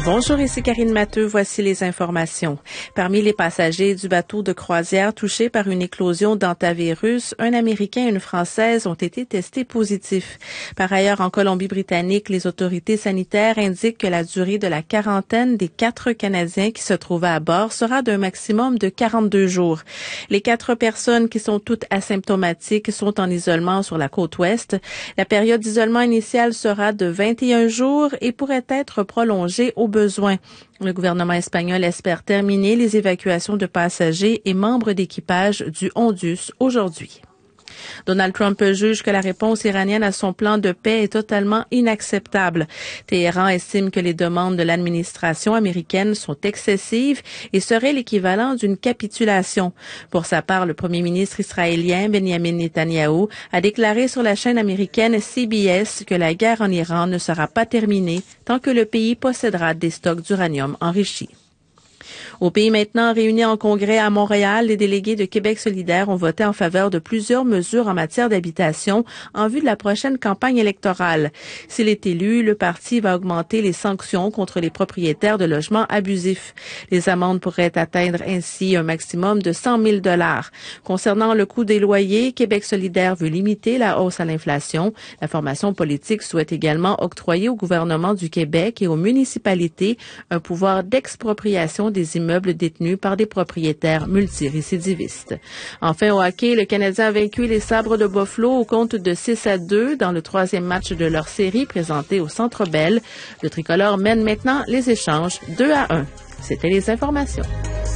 Bonjour, ici Karine Matteux. Voici les informations. Parmi les passagers du bateau de croisière touchés par une éclosion d'hantavirus, un Américain et une Française ont été testés positifs. Par ailleurs, en Colombie-Britannique, les autorités sanitaires indiquent que la durée de la quarantaine des 4 Canadiens qui se trouvaient à bord sera d'un maximum de 42 jours. Les 4 personnes qui sont toutes asymptomatiques sont en isolement sur la côte ouest. La période d'isolement initiale sera de 21 jours et pourrait être prolongée au besoin. Le gouvernement espagnol espère terminer les évacuations de passagers et membres d'équipage du Hondus aujourd'hui. Donald Trump juge que la réponse iranienne à son plan de paix est totalement inacceptable. Téhéran estime que les demandes de l'administration américaine sont excessives et seraient l'équivalent d'une capitulation. Pour sa part, le premier ministre israélien Benjamin Netanyahou a déclaré sur la chaîne américaine CBS que la guerre en Iran ne sera pas terminée tant que le pays possédera des stocks d'uranium enrichi. Au pays maintenant, réunis en congrès à Montréal, les délégués de Québec solidaire ont voté en faveur de plusieurs mesures en matière d'habitation en vue de la prochaine campagne électorale. S'il est élu, le parti va augmenter les sanctions contre les propriétaires de logements abusifs. Les amendes pourraient atteindre ainsi un maximum de 100 000 $. Concernant le coût des loyers, Québec solidaire veut limiter la hausse à l'inflation. La formation politique souhaite également octroyer au gouvernement du Québec et aux municipalités un pouvoir d'expropriation des immeubles détenus par des propriétaires multirécidivistes. Enfin, au hockey, le Canadien a vaincu les Sabres de Buffalo au compte de 6-2 dans le 3e match de leur série présenté au Centre Bell. Le tricolore mène maintenant les échanges 2-1. C'était les informations.